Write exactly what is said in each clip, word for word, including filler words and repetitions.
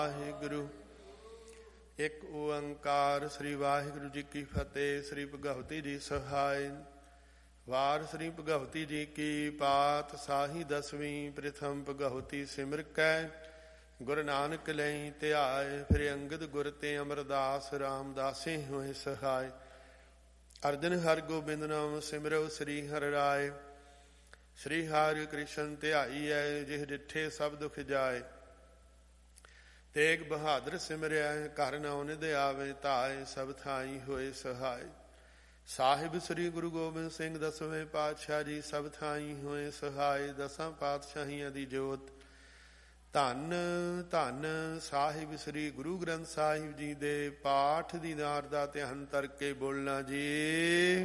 ਵਾਹਿਗੁਰੂ। ਇੱਕ ਓੰਕਾਰ। ਸ੍ਰੀ ਵਾਹਿਗੁਰੂ ਜੀ ਕੀ ਫਤਿਹ। ਸ੍ਰੀ ਭਗਵਤੀ ਜੀ ਸਹਾਇ। ਵਾਰ ਸ੍ਰੀ ਭਗਵਤੀ ਜੀ ਕੀ ਪਾਤ ਸਾਹੀ ਦਸਵੀਂ। ਪ੍ਰਥਮ ਭਗਵਤੀ ਸਿਮਰ ਕੈ ਗੁਰੂ ਨਾਨਕ ਲਈ ਧਿਆਏ। ਫਿਰ ਅੰਗਦ ਗੁਰ ਤੇ ਅਮਰਦਾਸ ਰਾਮਦਾਸੇ ਹੋਏ ਸਹਾਇ। ਅਰਜਨ ਹਰਿ ਗੋਬਿੰਦ ਨਾਮ ਸਿਮਰੋ ਸ੍ਰੀ ਹਰਿ ਰਾਏ। ਸ੍ਰੀ ਹਰਿ ਕ੍ਰਿਸ਼ਨ ਧਿਆਈਐ ਜਿਹ ਡਿਠੇ ਸਭ ਦੁਖ ਜਾਏ। ਤੇਗ ਬਹਾਦਰ ਸਿਮਰਿਆ ਘਰ ਨਉ ਨਿਧ ਆਵੇ ਧਾਏ। ਸਭ ਥਾਈ ਹੋਏ ਸਹਾਇ। ਸਾਹਿਬ ਸ੍ਰੀ ਗੁਰੂ ਗੋਬਿੰਦ ਸਿੰਘ ਦਸਵੇਂ ਪਾਤਸ਼ਾਹ ਜੀ ਸਭ ਥਾਈ ਹੋਏ ਸਹਾਇ। ਦਸਾਂ ਪਾਤਸ਼ਾਹੀਆਂ ਦੀ ਜੋਤ ਧੰਨ ਧੰਨ ਸਾਹਿਬ ਸ੍ਰੀ ਗੁਰੂ ਗ੍ਰੰਥ ਸਾਹਿਬ ਜੀ ਦੇ ਪਾਠ ਦੀਦਾਰ ਦਾ ਧਿਆਨ ਕਰਕੇ ਬੋਲਣਾ ਜੀ।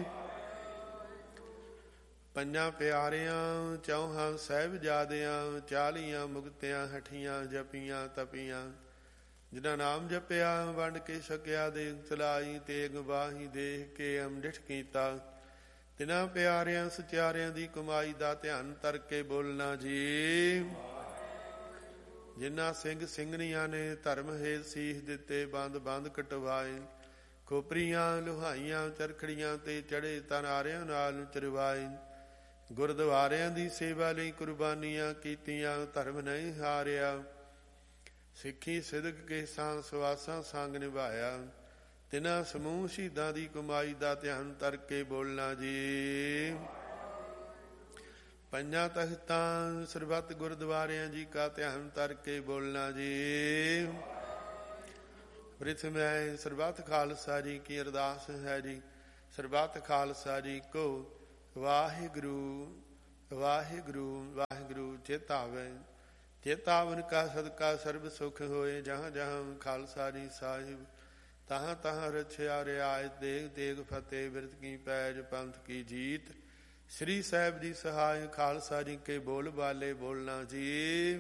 ਪੰਜਾਂ ਪਿਆਰਿਆਂ ਚੌਹਾਂ ਸਾਹਿਬਜ਼ਾਦਿਆਂ ਚਾਲੀਆਂ ਮੁਕਤਿਆਂ ਹਠੀਆਂ ਜਪੀਆਂ ਤਪੀਆਂ। ਜਿਨ੍ਹਾਂ ਨਾਮ ਜਪਿਆ ਵੰਡ ਕੇ ਛਕਿਆ ਦੇਗ ਚਲਾਈ। ਤੇਗ ਬਾਹੀ ਦੇਖ ਕੇ ਅੰਮ੍ਰਿਤ ਕੀਤਾ। ਤਿਨਾਂ ਪਿਆਰਿਆਂ ਸਚਿਆਰਿਆਂ ਦੀ ਕਮਾਈ ਦਾ ਧਿਆਨ ਕਰਕੇ ਬੋਲਣਾ ਜੀ। ਜਿਨ੍ਹਾਂ ਸਿੰਘ ਸਿੰਘਣੀਆਂ ਨੇ ਧਰਮ ਹੇਤ ਸੀਸ ਦਿੱਤੇ ਬੰਦ ਬੰਦ ਕਟਵਾਏ। ਖੋਪਰੀਆਂ ਲੁਹਾਈਆਂ ਚਰਖੜੀਆਂ ਤੇ ਚੜੇ ਤਨਾਰਿਆਂ ਨਾਲ ਚਰਵਾਏ। ਗੁਰਦੁਆਰਿਆਂ ਦੀ ਸੇਵਾ ਲਈ ਕੁਰਬਾਨੀਆਂ ਕੀਤੀਆਂ ਧਰਮ ਨਹੀਂ ਹਾਰਿਆ। ਸਿੱਖੀ ਸਿਦਕ ਕੇ ਸਾਂ ਸਵਾਸਾਂ ਸੰਗ ਨਿਭਾਇਆ। ਤਿਨਾਂ ਸਮੂਹ ਸ਼ਹੀਦਾਂ ਦੀ ਕਮਾਈ ਦਾ ਧਿਆਨ ਕਰਕੇ ਬੋਲਣਾ ਜੀ। ਪੰਜਾਂ ਤਖਤਾਂ ਸਰਬੱਤ ਗੁਰਦੁਆਰਿਆਂ ਜੀ ਕਾ ਧਿਆਨ ਕਰਕੇ ਬੋਲਣਾ ਜੀ। ਪ੍ਰਿਥਮੈ ਸਰਬੱਤ ਖਾਲਸਾ ਜੀ ਕੀ ਅਰਦਾਸ ਹੈ ਜੀ। ਸਰਬੱਤ ਖਾਲਸਾ ਜੀ ਕੋ ਵਾਹਿਗੁਰੂ ਵਾਹਿਗੁਰੂ ਵਾਹਿਗੁਰੂ ਚੇਤਾਵੇ। ਚੇਤਾਵਨ ਕਾ ਸਦਕਾ ਸਰਬ ਸੁਖ ਹੋਏ। ਜਹਾਂ ਜਹਾਂ ਖਾਲਸਾ ਜੀ ਸਾਹਿਬ ਤਹਾਂ ਤਹਾਂ ਰਛਿਆ ਰਿਆਇਤ। ਦੇਗ ਤੇਗ ਫਤਿਹ ਬਿਰਤ ਕੀ ਪੈਜ ਪੰਥ ਕੀ ਜੀਤ। ਸ੍ਰੀ ਸਾਹਿਬ ਜੀ ਸਹਾਇ ਖਾਲਸਾ ਜੀ ਕੇ ਬੋਲ ਬਾਲੇ ਬੋਲਣਾ ਜੀ।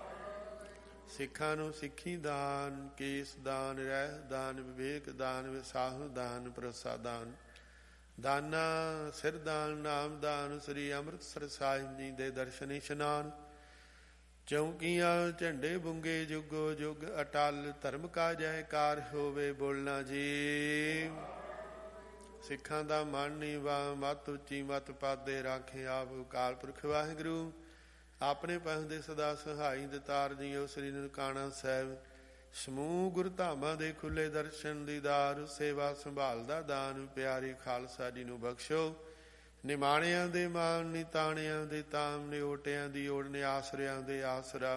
ਸਿੱਖਾਂ ਨੂੰ ਸਿੱਖੀ ਦਾਨ ਕੇਸ ਦਾਨ ਰਹਿ ਦਾਨ ਵਿਵੇਕ ਦਾਨ ਵਿਸਾਹੁ ਦਾਨ ਪ੍ਰਸਾਦਾਨ ਦਾਨਾ ਸਿਰ ਦਾਨ ਨਾਮ ਦਾਨ। ਸ੍ਰੀ ਅੰਮ੍ਰਿਤਸਰ ਸਾਹਿਬ ਜੀ ਦੇ ਦਰਸ਼ਨ ਇਸ਼ਨਾਨ। ਚੌਂਕੀਆਂ ਝੰਡੇ ਬੁੰਗੇ ਜੁਗੋ ਜੁਗ ਅਟਲ। ਧਰਮ ਕਾ ਜੈਕਾਰ ਹੋਵੇ ਬੋਲਣਾ ਜੀ। ਸਿੱਖਾਂ ਦਾ ਮਨ ਨੀਵਾ ਮੱਤ ਉੱਚੀ ਮੱਤ ਪਾਦੇ ਰਾਖੇ ਆਪ ਅਕਾਲ ਪੁਰਖ ਵਾਹਿਗੁਰੂ। ਆਪਣੇ ਪੰਥ ਦੇ ਸਦਾ ਸਹਾਈ ਦਤਾਰ ਜੀਓ। ਸ੍ਰੀ ਨਨਕਾਣਾ ਸਾਹਿਬ ਸਮੂਹ ਗੁਰਧਾਮਾਂ ਦੇ ਖੁੱਲੇ ਦਰਸ਼ਨ ਦੀਦਾਰ। ਸੇਵਾ ਸੰਭਾਲ ਦਾ ਦਾਨ ਪਿਆਰੇ ਖਾਲਸਾ ਜੀ ਨੂੰ ਬਖਸ਼ੋ। ਨਿਮਾਣਿਆਂ ਦੇ ਮਾਣ ਨਿਤਾਣਿਆਂ ਦੇ ਤਾਮ ਨਿਓਟਿਆਂ ਦੀ ਓੜ ਨਿਆਸਰਿਆਂ ਦੇ ਆਸਰਾ।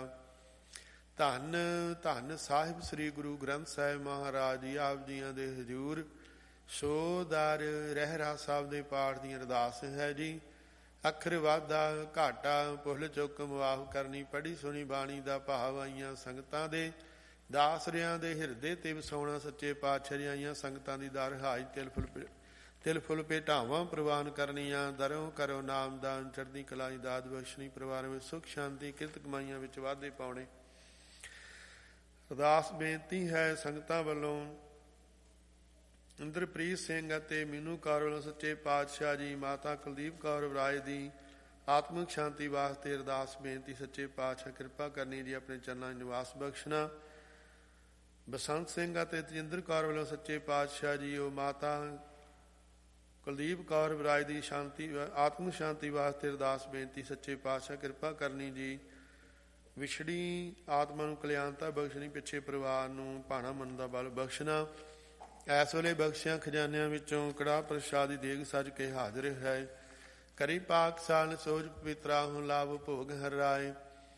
ਧੰਨ ਧੰਨ ਸਾਹਿਬ ਸ੍ਰੀ ਗੁਰੂ ਗ੍ਰੰਥ ਸਾਹਿਬ ਮਹਾਰਾਜ ਜੀ ਆਪ ਜੀਆਂ ਦੇ ਹਜ਼ੂਰ। ਸੋ ਦਰ ਰਹਿਰਾ ਸਾਹਿਬ ਦੇ ਪਾਠ ਦੀ ਅਰਦਾਸ ਹੈ ਜੀ। ਅੱਖਰ ਵਾਧਾ ਘਾਟਾ ਭੁੱਲ ਚੁੱਕ ਮੁਆਫ ਕਰਨੀ। ਪੜ੍ਹੀ ਸੁਣੀ ਬਾਣੀ ਦਾ ਭਾਵ ਆਈਆਂ ਸੰਗਤਾਂ ਦੇ ਦਾਸਰਿਆਂ ਦੇ ਹਿਰਦੇ ਤੇ ਵਸਾਉਣਾ। ਸੱਚੇ ਪਾਤਸ਼ਾਹ ਜੀ ਆਈਆਂ ਸੰਗਤਾਂ ਦੀ ਦਰ ਹਾਜ ਤਿਲ ਫੁੱਲ ਤਿਲ ਫੁੱਲ ਭੇਟਾਵਾਂ ਪ੍ਰਵਾਨ ਕਰਨੀਆਂ। ਦਰੋਂ ਕਰੋ ਨਾਮਦਾਨ ਚੜ੍ਹਦੀ ਕਲਾਈ ਦਾਤ ਬਖਸ਼ਣੀ। ਪਰਿਵਾਰ ਵਿੱਚ ਸੁੱਖ ਸ਼ਾਂਤੀ ਕਿਰਤ ਕਮਾਈਆਂ ਵਿੱਚ ਵਾਧੇ ਪਾਉਣੇ। ਅਰਦਾਸ ਬੇਨਤੀ ਹੈ ਸੰਗਤਾਂ ਵੱਲੋਂ ਇੰਦਰਪ੍ਰੀਤ ਸਿੰਘ ਅਤੇ ਮੀਨੂ ਕੌਰ ਵੱਲੋਂ ਸੱਚੇ ਪਾਤਸ਼ਾਹ ਜੀ ਮਾਤਾ ਕੁਲਦੀਪ ਕੌਰ ਰਾਏ ਦੀ ਆਤਮਿਕ ਸ਼ਾਂਤੀ ਵਾਸਤੇ ਅਰਦਾਸ ਬੇਨਤੀ। ਸੱਚੇ ਪਾਤਸ਼ਾਹ ਕਿਰਪਾ ਕਰਨੀ ਜੀ ਆਪਣੇ ਚਰਨਾਂ ਨਿਵਾਸ ਬਖਸ਼ਣਾ। ਬਸੰਤ ਸਿੰਘ ਅਤੇ ਤਜਿੰਦਰ ਕੌਰ ਵੱਲੋਂ ਸੱਚੇ ਪਾਤਸ਼ਾਹ ਜੀ ਉਹ ਮਾਤਾ ਕੁਲਦੀਪ ਕੌਰ ਰਾਏ ਦੀ ਸ਼ਾਂਤੀ ਆਤਮਿਕ ਸ਼ਾਂਤੀ ਵਾਸਤੇ ਅਰਦਾਸ ਬੇਨਤੀ। ਸੱਚੇ ਪਾਤਸ਼ਾਹ ਕਿਰਪਾ ਕਰਨੀ ਜੀ। ਵਿਛੜੀ ਆਤਮਾ ਨੂੰ ਕਲਿਆਣਤਾ ਬਖਸ਼ਣੀ। ਪਿੱਛੇ ਪਰਿਵਾਰ ਨੂੰ ਭਾਣਾ ਮੰਨ ਦਾ ਬਲ ਬਖਸ਼ਣਾ। ਇਸ ਵੇਲੇ ਬਖਸ਼ਿਆਂ ਖਜ਼ਾਨਿਆਂ ਵਿੱਚੋਂ ਕੜਾਹ ਪ੍ਰਸ਼ਾਦ ਦੀ ਦੇਗ ਸੱਜ ਕੇ ਹਾਜ਼ਰ ਹੈ। ਕਰੀ ਪਾਕ ਸਾਲ ਸੋਜ ਪਵਿੱਤਰਾ ਹੁਣ ਲਾਭ ਭੋਗ ਹਰ ਰਾਏ।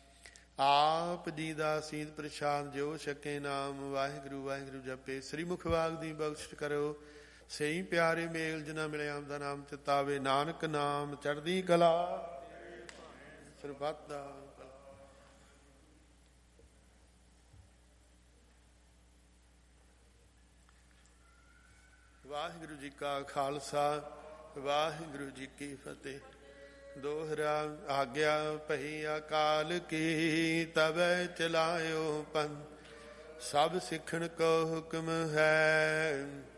ਆਪ ਜੀ ਦਾ ਸੀਤ ਪ੍ਰਸ਼ਾਦ ਜੋ ਛਕੇ ਨਾਮ ਵਾਹਿਗੁਰੂ ਵਾਹਿਗੁਰੂ ਜਪੇ। ਸ੍ਰੀ ਮੁਖਵਾਗ ਦੀ ਬਖਸ਼ਿਸ਼ ਕਰੋ। ਸਹੀ ਪਿਆਰੇ ਮੇਲ ਜਿਨਾ ਮਿਲਿਆ ਆਪ ਦਾ ਨਾਮ ਚਿਤਾਵੇ। ਨਾਨਕ ਨਾਮ ਚੜ੍ਹਦੀ ਕਲਾ ਸਰਬੱਤ ਦਾ। ਵਾਹਿਗੁਰੂ ਜੀ ਕਾ ਖਾਲਸਾ ਵਾਹਿਗੁਰੂ ਜੀ ਕੀ ਫਤਿਹ। ਦੋਹਰਾ ਆਗਿਆ ਪਈ ਅਕਾਲ ਕੀ ਤਬੈ ਚਲਾਇਓ ਪੰਥ। ਸਭ ਸਿੱਖਣ ਕੋ ਹੁਕਮ ਹੈ